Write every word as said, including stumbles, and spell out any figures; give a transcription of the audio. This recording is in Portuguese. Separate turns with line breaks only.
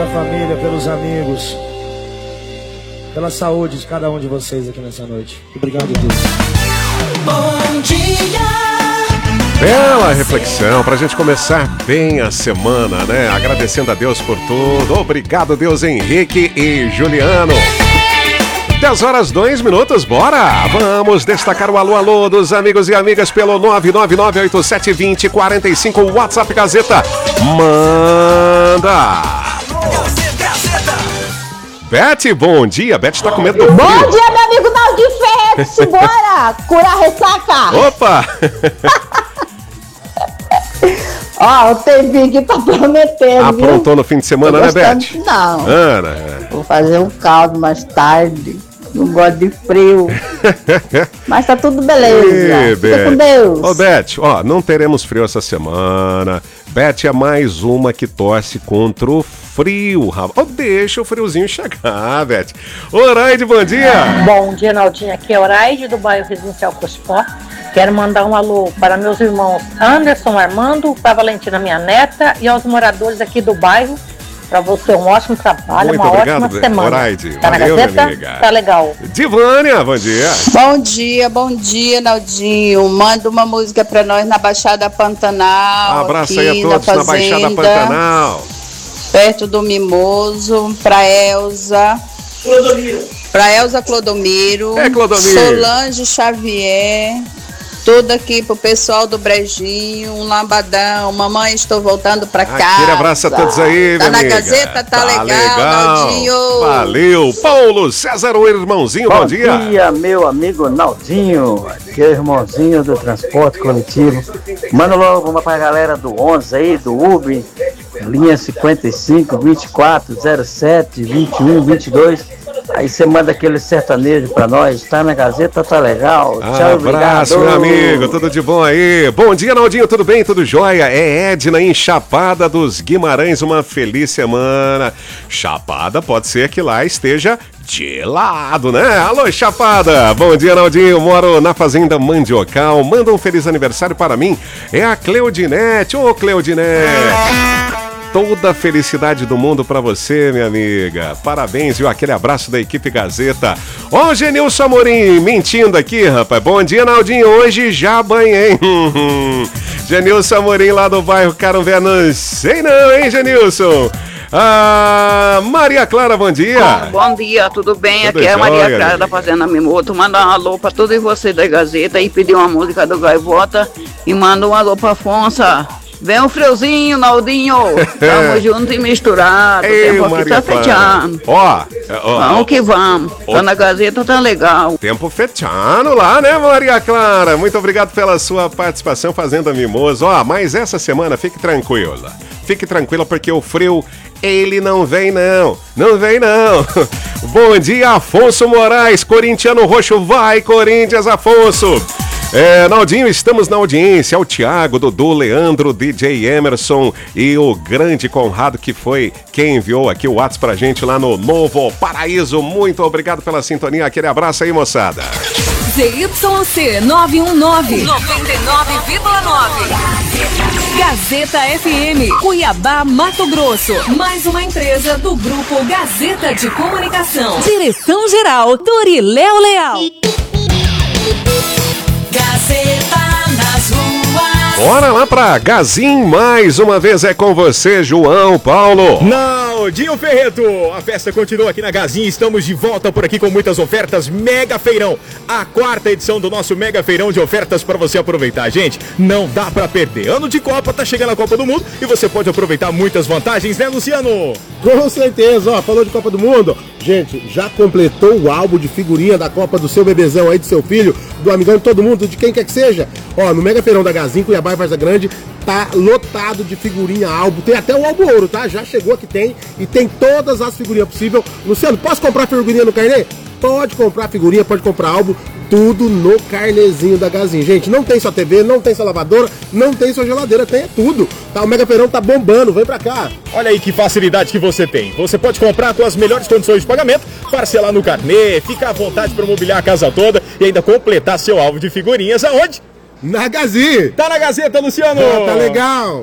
família, pelos amigos, pela saúde de cada um de vocês aqui nessa noite. Obrigado, Deus.
Bom dia!
Bela reflexão pra gente começar bem a semana, né? Agradecendo a Deus por tudo. Obrigado, Deus, Henrique e Juliano. dez horas, dois minutos, bora! Vamos destacar o alô, alô dos amigos e amigas pelo nove nove nove oito sete dois zero quatro cinco, WhatsApp Gazeta. Manda! Beth, bom dia. Beth tá com medo do frio.
Bom dia, meu amigo Naldinho Ferretti. Bora curar a ressaca.
Opa!
Ó, o tempinho que tá prometendo,
Aprontou
viu?
no fim de semana, né, Beth?
Não.
Ana.
Vou fazer um caldo mais tarde. Não gosto de frio. Mas tá tudo beleza.
Ê,
Fica
Beth.
com Deus.
Ô, Beth, ó, não teremos frio essa semana. Beth é mais uma que torce contra o frio, rapaz. Oh, deixa o friozinho chegar, Beth. Oraide, bom dia.
Bom dia, Naldinho. Aqui é Oraide, do bairro Residencial Cospó. Quero mandar um alô para meus irmãos Anderson, Armando, para Valentina, minha neta, e aos moradores aqui do bairro. Para você, um ótimo trabalho,
Muito
uma
obrigado,
ótima semana.
Oraide.
Tá na
Valeu,
Gazeta?
minha amiga.
Tá legal.
Divânia, bom dia.
Bom dia, bom dia, Naldinho. Manda uma música pra nós na Baixada Pantanal.
Abraço
aqui
aí a todos
na,
na Baixada Pantanal.
Perto do Mimoso, pra Elza.
Clodomiro.
Pra Elza Clodomiro.
É, Clodomiro.
Solange Xavier. Tudo aqui pro pessoal do Brejinho, um lambadão. Mamãe, estou voltando pra casa.
Aquele abraço a todos aí,
Tá
minha
na
amiga.
Gazeta, tá,
Tá
legal,
legal.
Naldinho.
Valeu. Paulo César, o irmãozinho, bom,
Bom
dia.
dia, meu amigo Naldinho, que é o irmãozinho do transporte coletivo. Manda logo uma pra galera do onze aí, do Uber, linha cinquenta e cinco, vinte e quatro, zero sete, vinte e um, vinte e dois. Aí você manda aquele sertanejo pra nós, tá na Gazeta, tá legal. Tchau,
Abraço,
obrigado.
meu amigo, tudo de bom aí? Bom dia, Naldinho, tudo bem? Tudo jóia? É Edna em Chapada dos Guimarães, uma feliz semana. Chapada pode ser que lá esteja gelado, né? Alô, Chapada! Bom dia, Naldinho, moro na Fazenda Mandiocal, manda um feliz aniversário para mim, é a Cleudinete. Ô, Cleudinete! Toda a felicidade do mundo pra você, minha amiga. Parabéns, viu? Aquele abraço da equipe Gazeta. Ó, o Genilson Amorim mentindo aqui, rapaz. Bom dia, Naldinho. Hoje já banhei. Genilson Amorim lá do bairro Carumbé. Não sei não, hein, Genilson? Ah, Maria Clara, bom dia.
Bom, bom dia, tudo bem?
Tudo
Aqui é a Maria
jóia,
Clara
amiga.
da Fazenda Mimoto. Manda um alô pra todos vocês da Gazeta e pedir uma música do Gaivota. E manda um alô pra Afonso. Vem um friozinho, Naldinho. Tamo junto e misturado. O
Ei,
tempo aqui
Maria
tá
Clara.
fechando.
Ó, ó,
Vamos que vamos.
Ó.
Tá na Gazeta, tá legal.
tempo fechando lá, né, Maria Clara? Muito obrigado pela sua participação, Fazenda Mimoso. Ó, mas essa semana, fique tranquila. Fique tranquila, porque o frio, ele não vem não. Não vem não. Bom dia, Afonso Moraes, corintiano roxo. Vai, Corinthians, Afonso. É, Naldinho, estamos na audiência. O Thiago, Dudu, Leandro, D J Emerson e o grande Conrado, que foi quem enviou aqui o WhatsApp pra gente lá no Novo Paraíso. Muito obrigado pela sintonia. Aquele abraço aí, moçada.
Z Y C nove um nove, noventa e nove vírgula nove. Gazeta F M, Cuiabá, Mato Grosso. Mais uma empresa do Grupo Gazeta de Comunicação. Direção-geral, Doriléo Leal.
Gazeta nas ruas.
Bora lá pra Gazin, mais uma vez é com você, João Paulo.
Naldinho Ferreto, a festa continua aqui na Gazin, estamos de volta por aqui com muitas ofertas, Mega Feirão, a quarta edição do nosso Mega Feirão de ofertas para você aproveitar, gente, não dá pra perder, ano de Copa, tá chegando a Copa do Mundo e você pode aproveitar muitas vantagens, né, Luciano?
Com certeza, ó, falou de Copa do Mundo, gente, já completou o álbum de figurinha da Copa do seu bebezão aí, do seu filho, do amigão de todo mundo, de quem quer que seja, ó, no Mega Feirão da Gazin, Cuiabá e Varza Grande, tá lotado de figurinha, álbum, tem até o álbum ouro, tá? Já chegou que tem, e tem todas as figurinhas possíveis. Luciano, posso comprar figurinha no carnê? Pode comprar figurinha, pode comprar álbum, tudo no carnezinho da Gazin. Gente, não tem só T V, não tem só lavadora, não tem só geladeira, tem é tudo. Tá, o Mega Feirão tá bombando, vem pra cá.
Olha aí que facilidade que você tem. Você pode comprar com as melhores condições de pagamento, parcelar no carnê, ficar à vontade para mobiliar a casa toda e ainda completar seu álbum de figurinhas aonde?
Na Gazin.
Tá na Gazeta, Luciano.
Ah, tá legal.